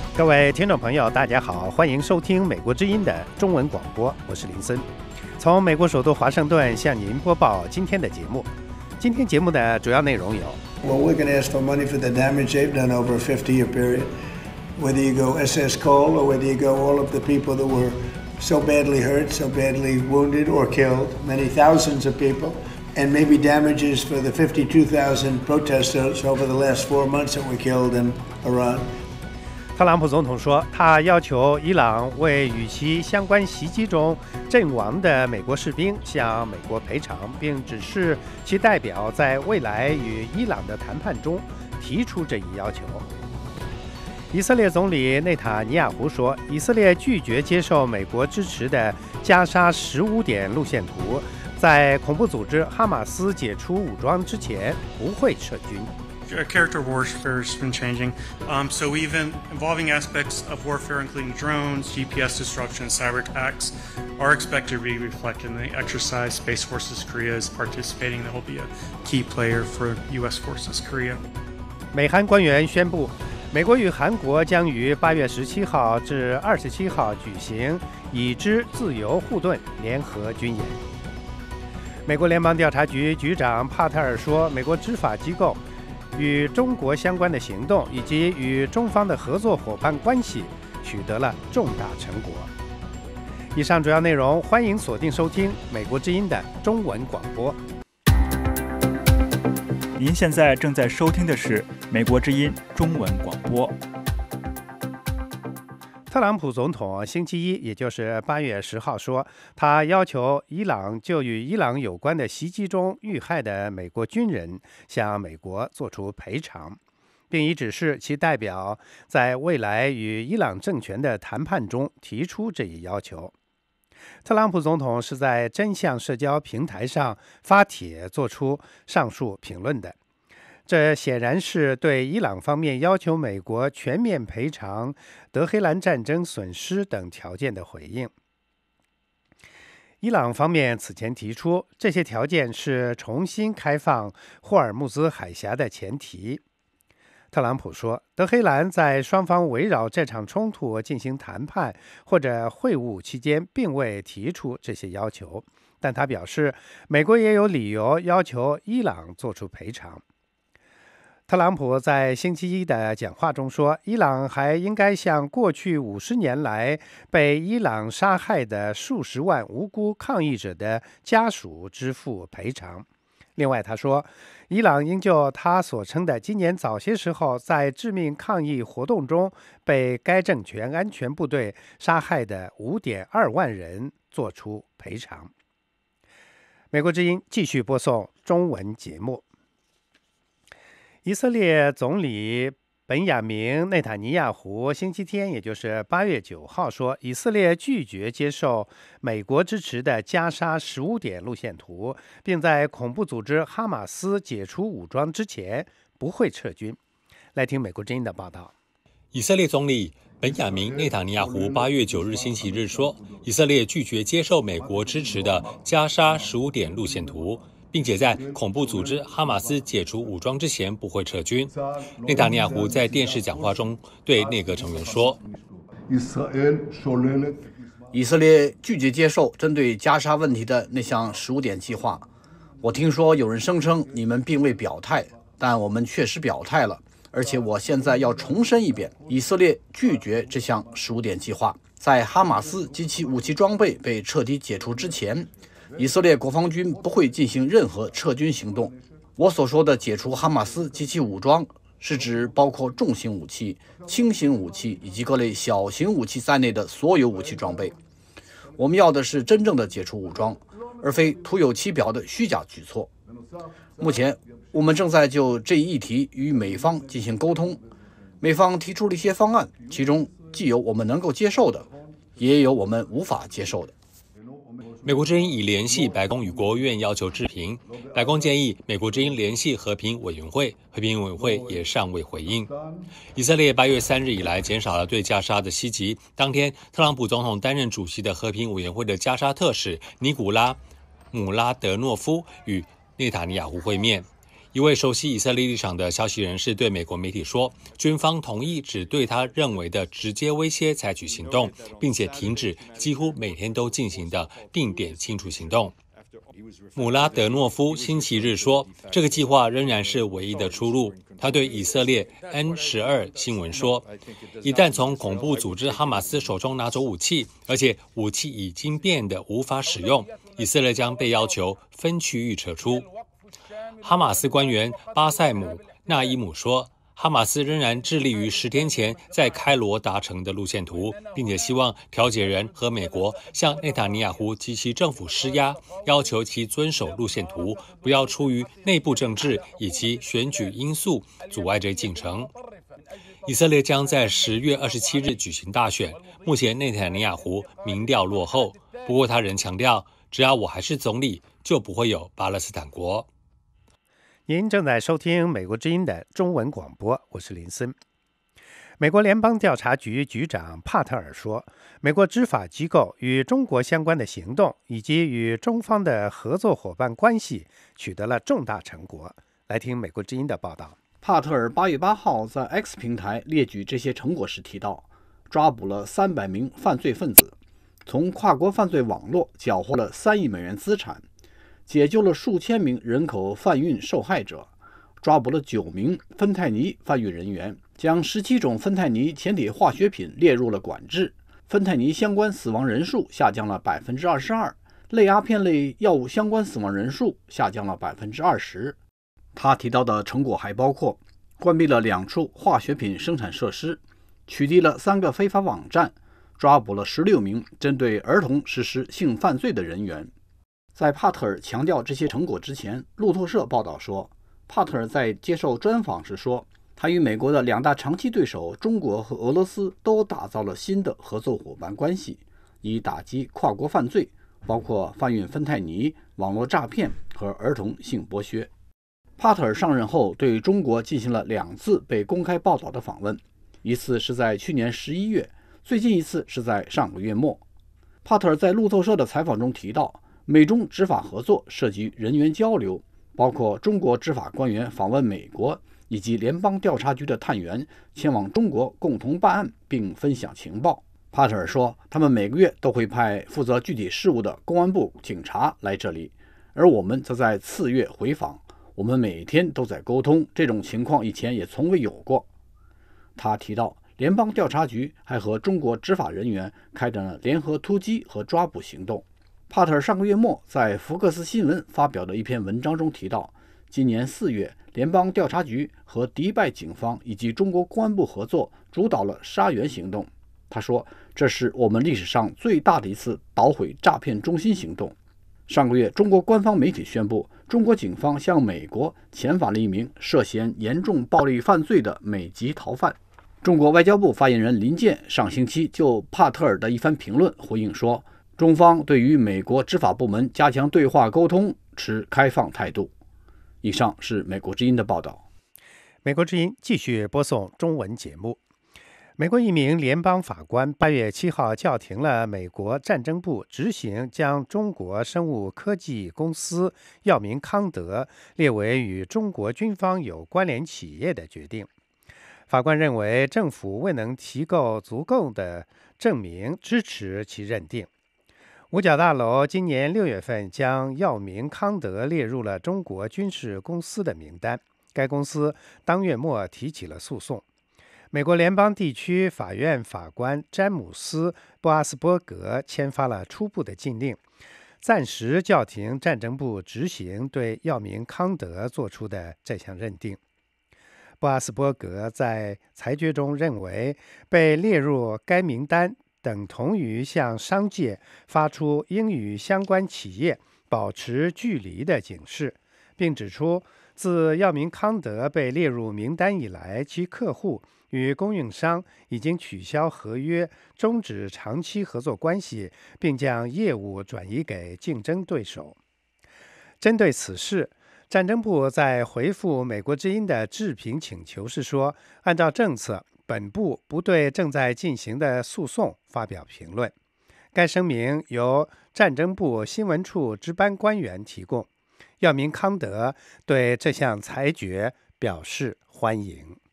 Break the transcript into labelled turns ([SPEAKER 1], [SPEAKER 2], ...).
[SPEAKER 1] 各位听众朋友，大家好，欢迎收听美国之音的中文广播，我是林森，从美国首都华盛顿向您播报今天的节目。今天节目的主要内容有
[SPEAKER 2] Well, we're going to ask for money for the damage they've done over a 50-year period. Whether you go SS Cole or whether you go all of the people that were so badly hurt, so badly wounded or killed, many thousands of people, and maybe damages for the 52,000 protesters over the last 4 months that were killed in Iran.
[SPEAKER 1] 特朗普总统说，他要求伊朗为与其相关袭击中阵亡的美国士兵向美国赔偿，并指示其代表在未来与伊朗的谈判中提出这一要求。以色列总理内塔尼亚胡说，以色列拒绝接受美国支持的加沙15点路线图，在恐怖组织哈马斯解除武装之前不会撤军。
[SPEAKER 3] Character warfare has been changing, so even involving aspects of warfare, including drones, GPS disruption, and cyber attacks, are expected to be reflected in the exercise. Space Forces Korea is participating. That will be a key player for U.S. Forces Korea.
[SPEAKER 1] 美韩官员宣布，美国与韩国将于8月17号至27号举行已知自由护盾联合军演。美国联邦调查局局长帕特尔说，美国执法机构与中国相关的行动以及与中方的合作伙伴关系取得了重大成果。以上主要内容，欢迎锁定收听美国之音的中文广播。
[SPEAKER 4] 您现在正在收听的是美国之音中文广播。
[SPEAKER 1] 特朗普总统星期一，也就是8月10号说，他要求伊朗就与伊朗有关的袭击中遇害的美国军人向美国做出赔偿，并已指示其代表在未来与伊朗政权的谈判中提出这一要求。特朗普总统是在真相社交平台上发帖做出上述评论的。这显然是对伊朗方面要求美国全面赔偿德黑兰战争损失等条件的回应。伊朗方面此前提出，这些条件是重新开放霍尔木兹海峡的前提。特朗普说，德黑兰在双方围绕这场冲突进行谈判或者会晤期间并未提出这些要求，但他表示，美国也有理由要求伊朗做出赔偿。特朗普在星期一的讲话中说，伊朗还应该向过去50年来被伊朗杀害的数十万无辜抗议者的家属支付赔偿。另外，他说，伊朗应就他所称的今年早些时候在致命抗议活动中被该政权安全部队杀害的5.2万人做出赔偿。美国之音继续播送中文节目。以色列总理本雅明内塔尼亚胡星期天，也就是8月9号说，以色列拒绝接受美国支持的加沙15点路线图，并在恐怖组织哈马斯解除武装之前不会撤军。来听美国之音的报道。
[SPEAKER 5] 以色列总理本雅明内塔尼亚胡8月9日星期日说，以色列拒绝接受美国支持的加沙15点路线图，并且在恐怖组织哈马斯解除武装之前不会撤军。内塔尼亚胡在电视讲话中对内阁成员说，
[SPEAKER 6] 以色列拒绝接受针对加沙问题的那项15点计划。我听说有人声称你们并未表态，但我们确实表态了，而且我现在要重申一遍，以色列拒绝这项15点计划。在哈马斯及其武器装备被彻底解除之前，以色列国防军不会进行任何撤军行动。我所说的解除哈马斯及其武装，是指包括重型武器、轻型武器以及各类小型武器在内的所有武器装备。我们要的是真正的解除武装，而非徒有其表的虚假举措。目前，我们正在就这一议题与美方进行沟通。美方提出了一些方案，其中既有我们能够接受的，也有我们无法接受的。
[SPEAKER 5] 美国之音已联系白宫与国务院要求置评，白宫建议美国之音联系和平委员会，和平委员会也尚未回应。以色列8月3日以来减少了对加沙的袭击。当天，特朗普总统担任主席的和平委员会的加沙特使尼古拉·姆拉德诺夫与内塔尼亚胡会面。 一位熟悉以色列立场的消息人士对美国媒体说，军方同意只对他认为的直接威胁采取行动，并且停止几乎每天都进行的定点清除行动。姆拉德诺夫星期日说，这个计划仍然是唯一的出路。他对以色列 N12 新闻说，一旦从恐怖组织哈马斯手中拿走武器，而且武器已经变得无法使用，以色列将被要求分区域撤出。哈马斯官员巴塞姆·纳伊姆说，哈马斯仍然致力于10天前在开罗达成的路线图，并且希望调解人和美国向内塔尼亚胡及其政府施压，要求其遵守路线图，不要出于内部政治以及选举因素阻碍这进程。以色列将在10月27日举行大选，目前内塔尼亚胡民调落后，不过他仍强调，只要我还是总理，就不会有巴勒斯坦国。
[SPEAKER 1] 您正在收听美国之音的中文广播，我是林森。美国联邦调查局局长帕特尔说，美国执法机构与中国相关的行动以及与中方的合作伙伴关系取得了重大成果。来听美国之音的报道。
[SPEAKER 6] 帕特尔8月8号在 X 平台列举这些成果时提到，抓捕了300名犯罪分子，从跨国犯罪网络缴获了3亿美元资产，解救了数千名人口贩运受害者，抓捕了9名芬太尼贩运人员，将17种芬太尼前体化学品列入了管制，芬太尼相关死亡人数下降了 22%， 类鸦片类药物相关死亡人数下降了 20%。 他提到的成果还包括关闭了2处化学品生产设施，取缔了3个非法网站，抓捕了16名针对儿童实施性犯罪的人员。在帕特尔强调这些成果之前，路透社报道说，帕特尔在接受专访时说，他与美国的2大长期对手中国和俄罗斯都打造了新的合作伙伴关系，以打击跨国犯罪，包括贩运芬太尼、网络诈骗和儿童性剥削。帕特尔上任后对中国进行了2次被公开报道的访问，一次是在去年11月，最近一次是在上个月末。帕特尔在路透社的采访中提到，美中执法合作涉及人员交流，包括中国执法官员访问美国，以及联邦调查局的探员前往中国共同办案并分享情报。帕特尔说，他们每个月都会派负责具体事务的公安部警察来这里，而我们则在次月回访，我们每天都在沟通，这种情况以前也从未有过。他提到，联邦调查局还和中国执法人员开展了联合突击和抓捕行动。帕特尔上个月末在福克斯新闻发表的一篇文章中提到，今年4月，联邦调查局和迪拜警方以及中国公安部合作主导了沙源行动。他说，这是我们历史上最大的一次捣毁诈骗中心行动。上个月，中国官方媒体宣布，中国警方向美国遣返了一名涉嫌严重暴力犯罪的美籍逃犯。中国外交部发言人林健上星期就帕特尔的一番评论回应说，中方对于美国执法部门加强对话沟通持开放态度。以上是美国之音的报道。
[SPEAKER 1] 美国之音继续播送中文节目。美国一名联邦法官8月7号叫停了美国战争部执行将中国生物科技公司药明康德列为与中国军方有关联企业的决定。法官认为政府未能提供足够的证明支持其认定。五角大楼今年6月份将药明康德列入了中国军事公司的名单，该公司当月末提起了诉讼。美国联邦地区法院法官詹姆斯·布阿斯伯格签发了初步的禁令，暂时叫停战争部执行对药明康德做出的这项认定。布阿斯伯格在裁决中认为，被列入该名单等同于向商界发出应与相关企业保持距离的警示，并指出，自药明康德被列入名单以来，其客户与供应商已经取消合约，终止长期合作关系，并将业务转移给竞争对手。针对此事，战争部在回复美国之音的置评请求时说，按照政策，本部不对正在进行的诉讼发表评论。该声明由战争部新闻处值班官员提供。 药明康德对这项裁决表示欢迎。